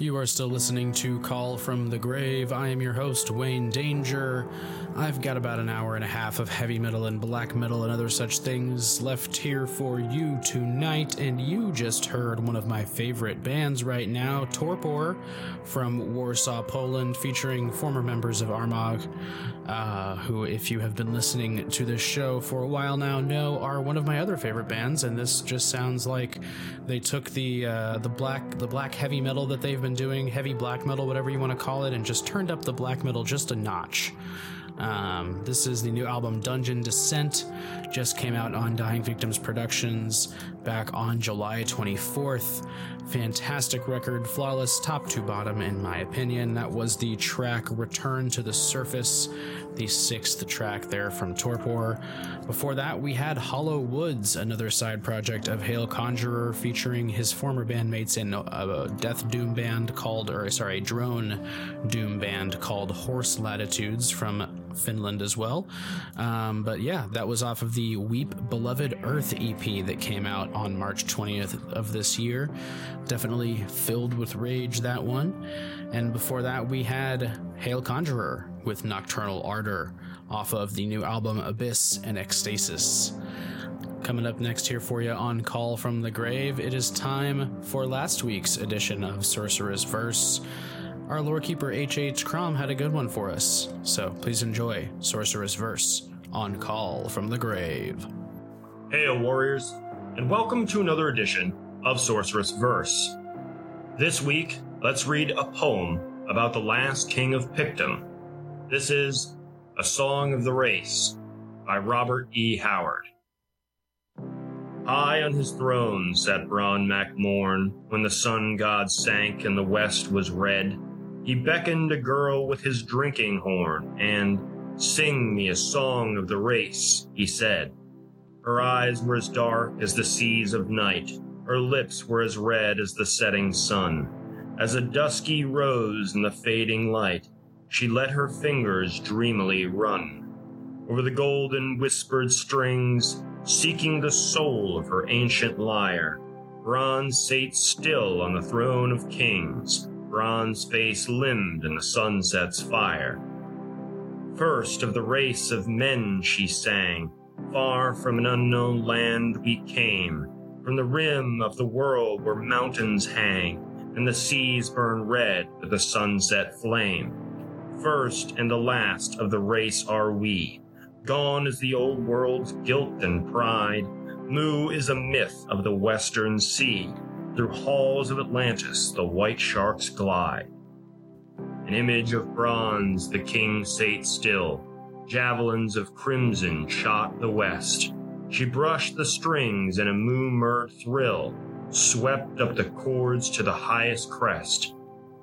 You are still listening to Call from the Grave. I am your host, Wayne Danger. I've got about an hour and a half of heavy metal and black metal and other such things left here for you tonight, and you just heard one of my favorite bands right now, Torpor, from Warsaw, Poland, featuring former members of Armagh, who, if you have been listening to this show for a while now, know are one of my other favorite bands, and this just sounds like they took the black heavy metal that they've been doing, heavy black metal, whatever you want to call it, and just turned up the black metal just a notch. This is the new album Dungeon Descent, just came out on Dying Victims Productions back on July 24th. Fantastic record, flawless top to bottom in my opinion. That was the track Return to the Surface, the 6th track there from Torpor. Before that we had Hollow Woods, another side project of Hail Conjurer, featuring his former bandmates in a death doom band drone doom band called Horse Latitudes from Finland as well. But yeah, that was off of the Weep Beloved Earth EP that came out on March 20th of this year. Definitely filled with rage, that one. And before that we had Hail Conjurer with Nocturnal Ardor off of the new album Abyss and Ecstasis. Coming up next here for you on Call from the Grave, it is time for last week's edition of Sorcerer's Verse. Our lorekeeper H.H. Crom had a good one for us, so please enjoy Sorcerer's Verse on Call from the Grave. Hail, warriors, and welcome to another edition of Sorcerer's Verse. This week, let's read a poem about the last king of Pictum. This is A Song of the Race by Robert E. Howard. High on his throne sat Bron MacMorn when the sun god sank and the west was red. He beckoned a girl with his drinking horn, and, "Sing me a song of the race," he said. Her eyes were as dark as the seas of night. Her lips were as red as the setting sun. As a dusky rose in the fading light, she let her fingers dreamily run over the golden whispered strings, seeking the soul of her ancient lyre. Bron sate still on the throne of kings. Bron's face limned in the sunset's fire. First of the race of men, she sang. Far from an unknown land we came, from the rim of the world where mountains hang, and the seas burn red with the sunset flame. First and the last of the race are we. Gone is the old world's guilt and pride. Mu is a myth of the western sea. Through halls of Atlantis the white sharks glide. An image of bronze the king sate still. Javelins of crimson shot the west. She brushed the strings in a moo-murred thrill, swept up the chords to the highest crest.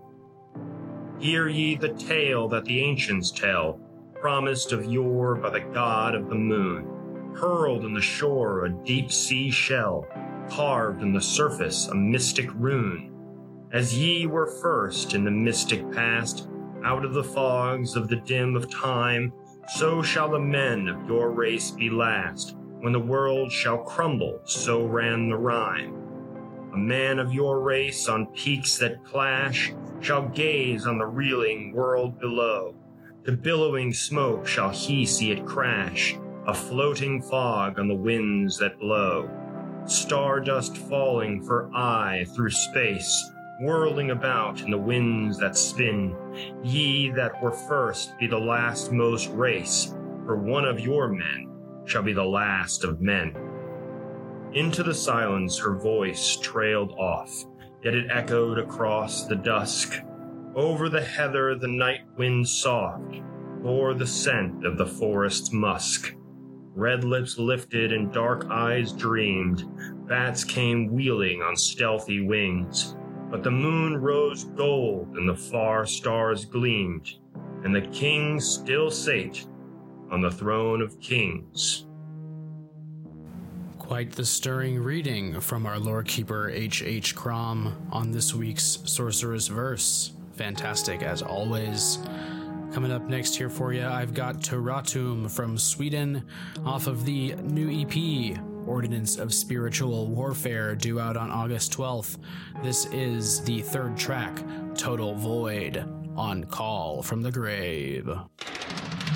Hear ye the tale that the ancients tell, promised of yore by the god of the moon. Hurled in the shore a deep sea shell, carved in the surface a mystic rune. As ye were first in the mystic past, out of the fogs of the dim of time, so shall the men of your race be last. When the world shall crumble, so ran the rhyme. A man of your race on peaks that clash shall gaze on the reeling world below. To billowing smoke shall he see it crash, a floating fog on the winds that blow. Stardust falling for aye through space, whirling about in the winds that spin. Ye that were first be the last most race, for one of your men shall be the last of men. Into the silence her voice trailed off, yet it echoed across the dusk. Over the heather the night wind soft bore the scent of the forest's musk. Red lips lifted and dark eyes dreamed. Bats came wheeling on stealthy wings. But the moon rose gold and the far stars gleamed, and the king still sate on the throne of kings. Quite the stirring reading from our lorekeeper H.H. Crom on this week's Sorcerer's Verse. Fantastic as always. Coming up next here for you, I've got Teratum from Sweden off of the new EP, Ordinance of Spiritual Warfare, due out on August 12th. This is the third track, Total Void on Call from the Grave.